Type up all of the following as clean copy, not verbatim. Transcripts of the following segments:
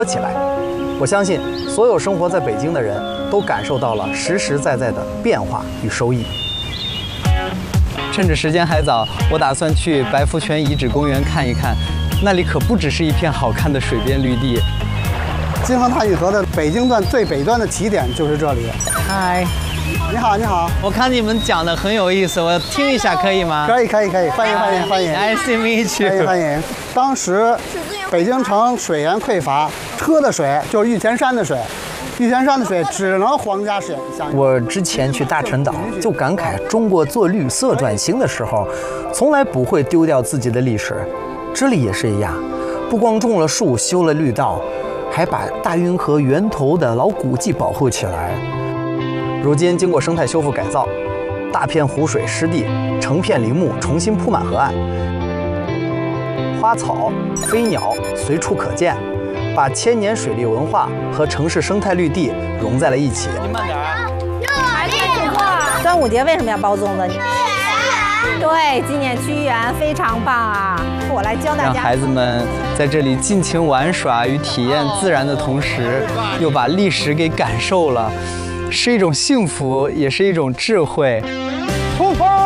起来。我相信，所有生活在北京的人都感受到了实实在在的变化与收益。趁着时间还早，我打算去白福泉遗址公园看一看，那里可不只是一片好看的水边绿地。 京杭大运河的北京段最北端的起点就是这里。 嗨， 你好，你好。 我看你们讲的很有意思，我听一下可以吗？ 可以，欢迎。 Nice to meet you。 欢迎。当时北京城水源匮乏，喝的水就是玉泉山的水。玉泉山的水只能皇家使用。 我之前去大陈岛就感慨，中国做绿色转型的时候，从来不会丢掉自己的历史。这里也是一样，不光种了树、修了绿道，还把大运河源头的老古迹保护起来。如今经过生态修复改造，大片湖水湿地、成片林木重新铺满河岸，花草、飞鸟随处可见。把千年水利文化和城市生态绿地融在了一起。你慢点啊！ 端午节为什么要包粽子？对，纪念屈原，非常棒啊！我来教大家。 让孩子们在这里尽情玩耍与体验自然的同时，又把历史给感受了，是一种幸福，也是一种智慧。出发！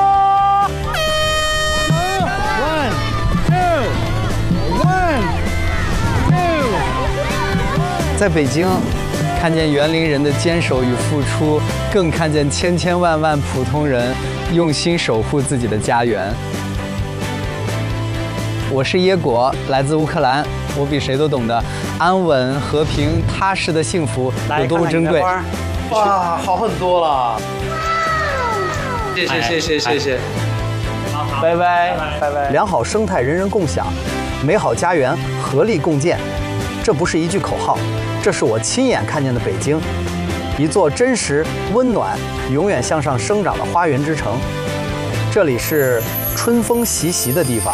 在北京，看见园林人的坚守与付出，更看见千千万万普通人用心守护自己的家园。我是椰果，来自乌克兰。我比谁都懂得安稳、和平、踏实的幸福有多么珍贵。 哇，好很多了。谢谢。拜拜。 良好生态人人共享，美好家园合力共建。这不是一句口号，这是我亲眼看见的北京，一座真实、温暖、永远向上生长的花园之城。这里是春风习习的地方。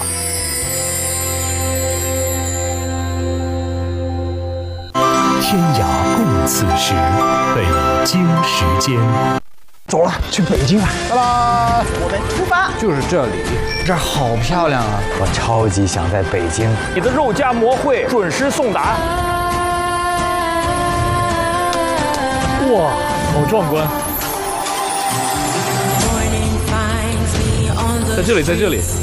天涯共此时，北京时间。 走了，去北京了。拜拜， 我们出发。 就是这里， 这儿好漂亮啊！我超级想在北京。 你的肉夹馍会准时送达。哇，好壮观！在这里。